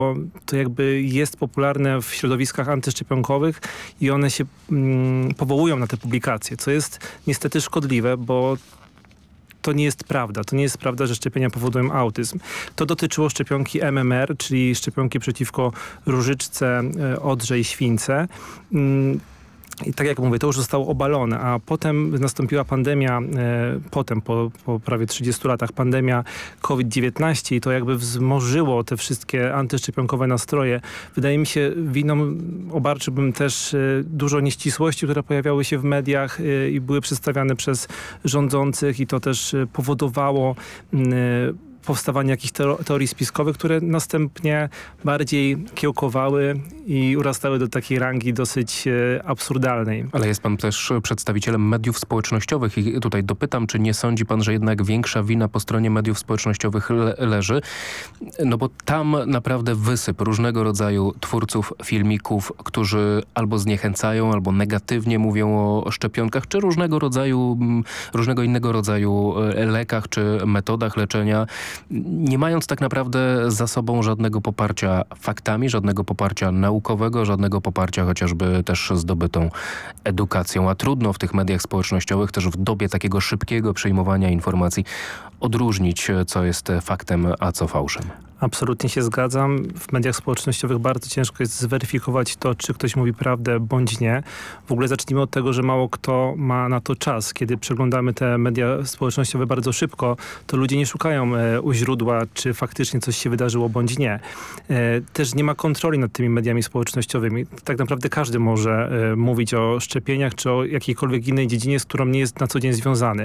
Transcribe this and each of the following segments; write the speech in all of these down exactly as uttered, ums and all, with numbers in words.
to jakby jest popularne w środowiskach antyszczepionkowych i one się mm, powołują na te publikacje, co jest niestety szkodliwe, bo to nie jest prawda. To nie jest prawda, że szczepienia powodują autyzm. To dotyczyło szczepionki M M R, czyli szczepionki przeciwko różyczce, odrze i śwince. I tak jak mówię, to już zostało obalone, a potem nastąpiła pandemia, e, potem po, po prawie trzydziestu latach pandemia COVID dziewiętnaście i to jakby wzmożyło te wszystkie antyszczepionkowe nastroje. Wydaje mi się, winą obarczyłbym też e, dużo nieścisłości, które pojawiały się w mediach e, i były przedstawiane przez rządzących i to też e, powodowało e, powstawanie jakichś teorii spiskowych, które następnie bardziej kiełkowały i urastały do takiej rangi dosyć e, absurdalnej. Ale jest pan też przedstawicielem mediów społecznościowych i tutaj dopytam, czy nie sądzi pan, że jednak większa wina po stronie mediów społecznościowych le leży? No bo tam naprawdę wysyp różnego rodzaju twórców filmików, którzy albo zniechęcają, albo negatywnie mówią o szczepionkach, czy różnego rodzaju, różnego innego rodzaju lekach, czy metodach leczenia, nie mając tak naprawdę za sobą żadnego poparcia faktami, żadnego poparcia naukowego, żadnego poparcia chociażby też zdobytą edukacją. A trudno w tych mediach społecznościowych też w dobie takiego szybkiego przyjmowania informacji odróżnić, co jest faktem, a co fałszem. Absolutnie się zgadzam. W mediach społecznościowych bardzo ciężko jest zweryfikować to, czy ktoś mówi prawdę bądź nie. W ogóle zacznijmy od tego, że mało kto ma na to czas. Kiedy przeglądamy te media społecznościowe bardzo szybko, to ludzie nie szukają e, u źródła, czy faktycznie coś się wydarzyło bądź nie. E, też nie ma kontroli nad tymi mediami społecznościowymi. Tak naprawdę każdy może e, mówić o szczepieniach, czy o jakiejkolwiek innej dziedzinie, z którą nie jest na co dzień związany.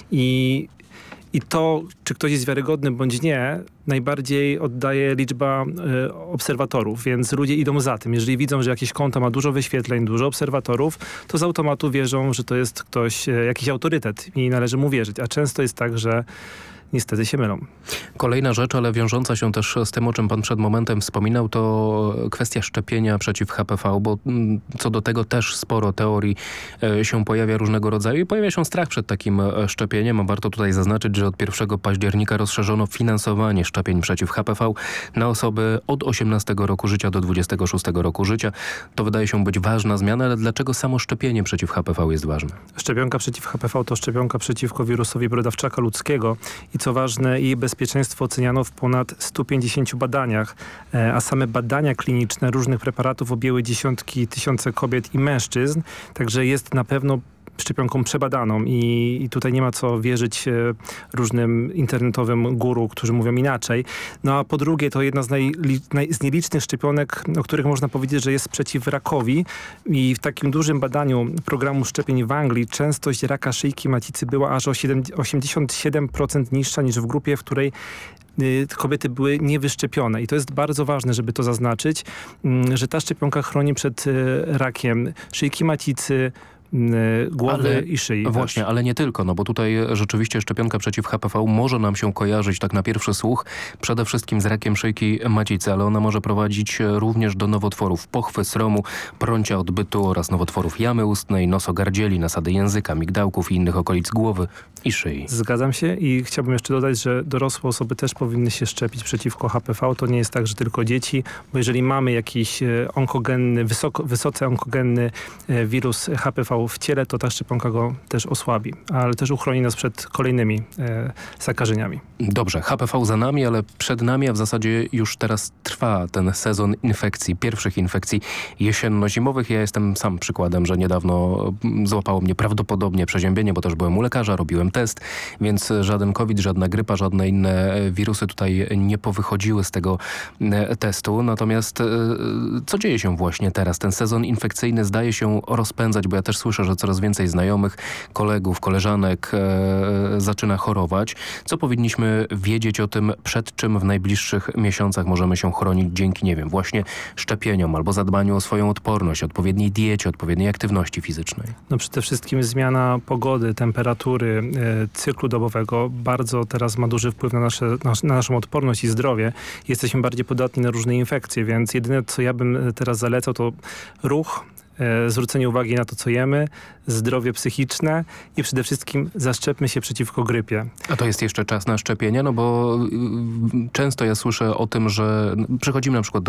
I I to, czy ktoś jest wiarygodny bądź nie, najbardziej oddaje liczba y, obserwatorów, więc ludzie idą za tym. Jeżeli widzą, że jakieś konto ma dużo wyświetleń, dużo obserwatorów, to z automatu wierzą, że to jest ktoś, y, jakiś autorytet i należy mu wierzyć. A często jest tak, że niestety się mylą. Kolejna rzecz, ale wiążąca się też z tym, o czym pan przed momentem wspominał, to kwestia szczepienia przeciw H P V, bo co do tego też sporo teorii się pojawia różnego rodzaju i pojawia się strach przed takim szczepieniem. A warto tutaj zaznaczyć, że od pierwszego października rozszerzono finansowanie szczepień przeciw H P V na osoby od osiemnastego roku życia do dwudziestego szóstego roku życia. To wydaje się być ważna zmiana, ale dlaczego samo szczepienie przeciw H P V jest ważne? Szczepionka przeciw H P V to szczepionka przeciwko wirusowi brodawczaka ludzkiego i co ważne, jej bezpieczeństwo oceniano w ponad stu pięćdziesięciu badaniach, a same badania kliniczne różnych preparatów objęły dziesiątki tysiące kobiet i mężczyzn, także jest na pewno szczepionką przebadaną i, i tutaj nie ma co wierzyć e, różnym internetowym guru, którzy mówią inaczej. No a po drugie to jedna z, naj, naj, z nielicznych szczepionek, o których można powiedzieć, że jest przeciw rakowi i w takim dużym badaniu programu szczepień w Anglii częstość raka szyjki macicy była aż o osiemdziesiąt siedem procent niższa niż w grupie, w której kobiety były niewyszczepione. I to jest bardzo ważne, żeby to zaznaczyć, że ta szczepionka chroni przed rakiem szyjki macicy, głowy ale, i szyi. Właśnie, też. ale nie tylko, no bo tutaj rzeczywiście szczepionka przeciw H P V może nam się kojarzyć tak na pierwszy słuch przede wszystkim z rakiem szyjki macicy, ale ona może prowadzić również do nowotworów pochwy, sromu, prącia odbytu oraz nowotworów jamy ustnej, nosogardzieli, nasady języka, migdałków i innych okolic głowy i szyi. Zgadzam się i chciałbym jeszcze dodać, że dorosłe osoby też powinny się szczepić przeciwko H P V. To nie jest tak, że tylko dzieci, bo jeżeli mamy jakiś onkogenny, wysoko, wysoce onkogenny wirus H P V w ciele, to ta szczepionka go też osłabi, ale też uchroni nas przed kolejnymi e, zakażeniami. Dobrze, H P V za nami, ale przed nami, a w zasadzie już teraz trwa ten sezon infekcji, pierwszych infekcji jesienno-zimowych. Ja jestem sam przykładem, że niedawno złapało mnie prawdopodobnie przeziębienie, bo też byłem u lekarza, robiłem test, więc żaden COVID, żadna grypa, żadne inne wirusy tutaj nie powychodziły z tego testu. Natomiast co dzieje się właśnie teraz? Ten sezon infekcyjny zdaje się rozpędzać, bo ja też słyszę, że coraz więcej znajomych, kolegów, koleżanek e, zaczyna chorować. Co powinniśmy wiedzieć o tym, przed czym w najbliższych miesiącach możemy się chronić dzięki, nie wiem, właśnie szczepieniom albo zadbaniu o swoją odporność, odpowiedniej diecie, odpowiedniej aktywności fizycznej? No przede wszystkim zmiana pogody, temperatury, e, cyklu dobowego bardzo teraz ma duży wpływ na, nasze, na, na naszą odporność i zdrowie. Jesteśmy bardziej podatni na różne infekcje, więc jedyne co ja bym teraz zalecał to ruch, e, zwrócenie uwagi na to, co jemy, zdrowie psychiczne i przede wszystkim zaszczepmy się przeciwko grypie. A to jest jeszcze czas na szczepienie? No bo y, często ja słyszę o tym, że przychodzimy na przykład do